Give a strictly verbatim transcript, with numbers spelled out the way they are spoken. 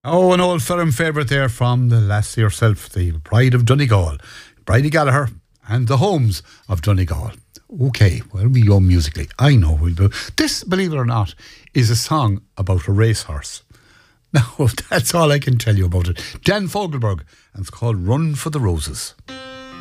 Oh, an old firm favourite there from the lassie herself, the Bride of Donegal, Bridie Gallagher, and the Homes of Donegal. Okay, where we go musically? I know we'll be. This, believe it or not, is a song about a racehorse. Now, that's all I can tell you about it. Dan Fogelberg, and it's called Run for the Roses.